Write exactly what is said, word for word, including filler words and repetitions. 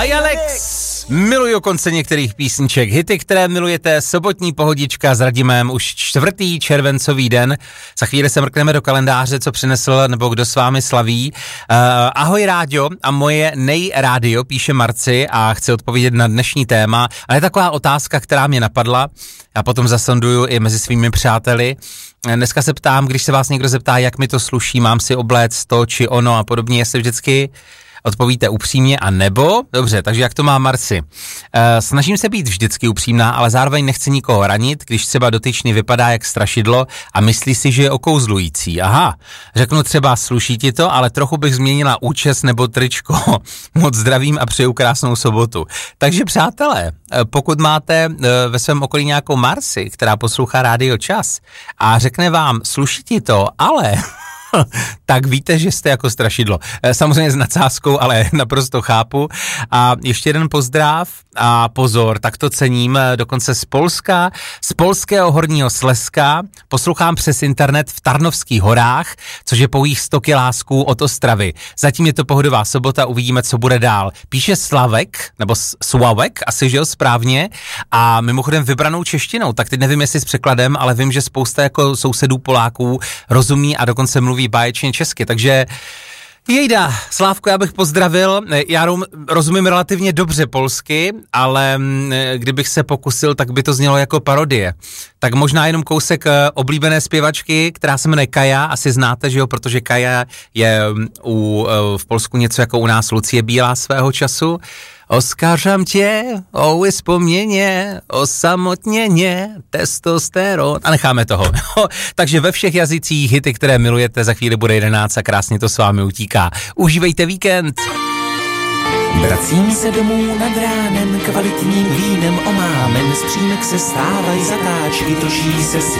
Alex! Miluju konce některých písniček. Hity, které milujete, sobotní pohodička s Radimem, už čtvrtý červencový den. Za chvíli se mrkneme do kalendáře, co přinesl nebo kdo s vámi slaví. Uh, ahoj Ráďo a moje nejrádio, píše Marci a chci odpovědět na dnešní téma. Ale je taková otázka, která mě napadla. Já potom zasonduju i mezi svými přáteli. Dneska se ptám, když se vás někdo zeptá, jak mi to sluší, mám si obléct to či ono a podobně, jestli vždycky odpovíte upřímně a nebo, dobře, takže jak to má Marci? E, snažím se být vždycky upřímná, ale zároveň nechci nikoho ranit, když třeba dotyčný vypadá jak strašidlo a myslí si, že je okouzlující. Aha, řeknu třeba sluší ti to, ale trochu bych změnila účes nebo tričko. Moc zdravím a přeju krásnou sobotu. Takže přátelé, pokud máte ve svém okolí nějakou Marci, která poslouchá Rádio Čas a řekne vám sluší ti to, ale... tak víte, že jste jako strašidlo. Samozřejmě s nadsázkou, ale naprosto chápu. A ještě jeden pozdrav a pozor, tak to cením, dokonce z Polska, z polského Horního Slezska, poslouchám přes internet v Tarnovských horách, což je pouhých sto kilásků od Ostravy. Zatím je to pohodová sobota, uvidíme, co bude dál. Píše Slavek, nebo Slavek, asi že jo, správně, a mimochodem vybranou češtinou, tak teď nevím, jestli s překladem, ale vím, že spousta jako sousedů Poláků rozumí a dokonce mluví báječně česky, takže jejda, Slávko, já bych pozdravil, já rozumím relativně dobře polsky, ale kdybych se pokusil, tak by to znělo jako parodie. Tak možná jenom kousek oblíbené zpěvačky, která se jmenuje Kaja, asi znáte, že jo, protože Kaja je u, v Polsku něco jako u nás Lucie Bílá svého času. Oskarżam tě o vzpomněně, o samotněně, testosteron. A necháme toho. Takže ve všech jazycích hity, které milujete, za chvíli bude jedenáct a krásně to s vámi utíká. Užívejte víkend. Vracím se domů nad ránem, kvalitním vínem omámen, z přímek se stávají zatáčky, točí se